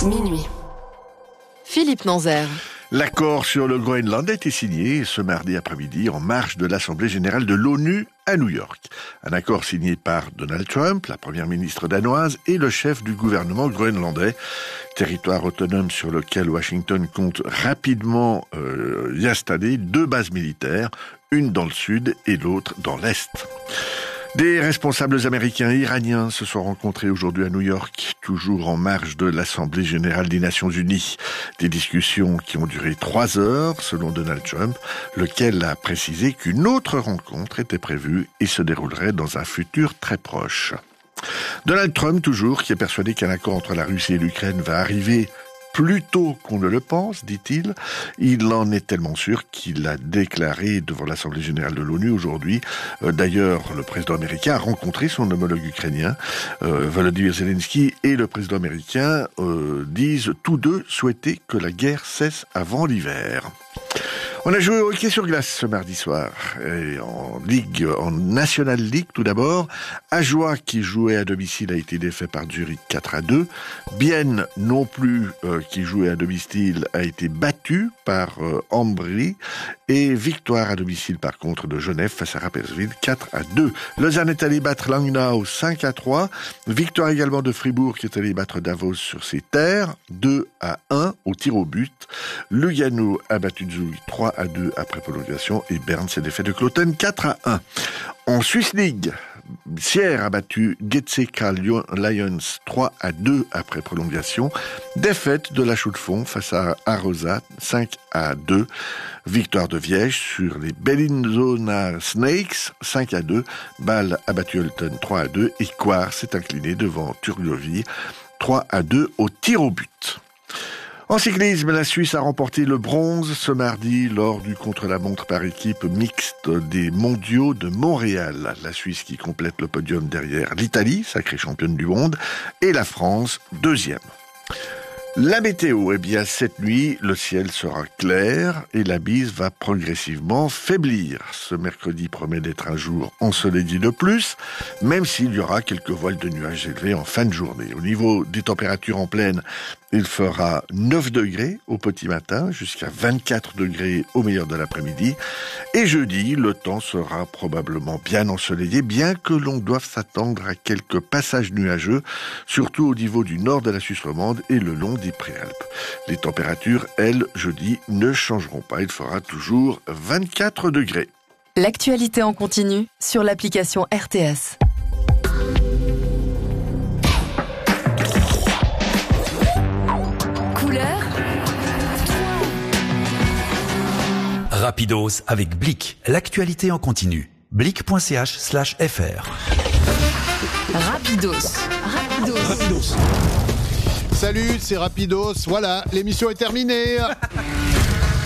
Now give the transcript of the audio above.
minuit. Philippe Nanzer. L'accord sur le Groenland a été signé ce mardi après-midi en marge de l'Assemblée générale de l'ONU à New York. Un accord signé par Donald Trump, la première ministre danoise et le chef du gouvernement groenlandais. Territoire autonome sur lequel Washington compte rapidement y installer 2 bases militaires, une dans le sud et l'autre dans l'est. Des responsables américains et iraniens se sont rencontrés aujourd'hui à New York, toujours en marge de l'Assemblée générale des Nations unies. Des discussions qui ont duré 3 heures, selon Donald Trump, lequel a précisé qu'une autre rencontre était prévue et se déroulerait dans un futur très proche. Donald Trump, toujours, qui est persuadé qu'un accord entre la Russie et l'Ukraine va arriver plus tôt qu'on ne le pense, dit-il. Il en est tellement sûr qu'il a déclaré devant l'Assemblée générale de l'ONU aujourd'hui. D'ailleurs, le président américain a rencontré son homologue ukrainien, Volodymyr Zelensky, et le président américain disent tous deux souhaiter que la guerre cesse avant l'hiver. On a joué au hockey sur glace ce mardi soir. Et en National League tout d'abord. Ajoie qui jouait à domicile a été défait par Zurich 4-2. Bienne non plus qui jouait à domicile a été battu par Ambry. Et victoire à domicile par contre de Genève face à Rapperswil 4-2. Lausanne est allé battre Langnau 5-3. Victoire également de Fribourg qui est allé battre Davos sur ses terres 2-1 au tir au but. Lugano a battu Zurich 3-2 après prolongation et Berne s'est défait de Cloten 4-1. En Swiss League, Sierre a battu GZK Lions 3-2 après prolongation. Défaite de la Chaux-de-Fonds face à Arosa 5-2. Victoire de Viège sur les Bellinzona Snakes 5-2. Bâle a battu Holton 3-2 et Coire s'est incliné devant Turgovie 3-2 au tir au but. En cyclisme, la Suisse a remporté le bronze ce mardi lors du contre-la-montre par équipe mixte des mondiaux de Montréal. La Suisse qui complète le podium derrière l'Italie, sacrée championne du monde, et la France, 2e. La météo, eh bien, cette nuit, le ciel sera clair et la bise va progressivement faiblir. Ce mercredi promet d'être un jour ensoleillé de plus, même s'il y aura quelques voiles de nuages élevés en fin de journée. Au niveau des températures en plaine, il fera 9 degrés au petit matin, jusqu'à 24 degrés au meilleur de l'après-midi. Et jeudi, le temps sera probablement bien ensoleillé, bien que l'on doive s'attendre à quelques passages nuageux, surtout au niveau du nord de la Suisse romande et le long des Préalpes. Les températures, elles, jeudi, ne changeront pas. Il fera toujours 24 degrés. L'actualité en continu sur l'application RTS. Couleur. Rapidos avec Blick. L'actualité en continu. Blick.ch/fr. Rapidos. Salut, c'est Rapidos. Voilà, l'émission est terminée.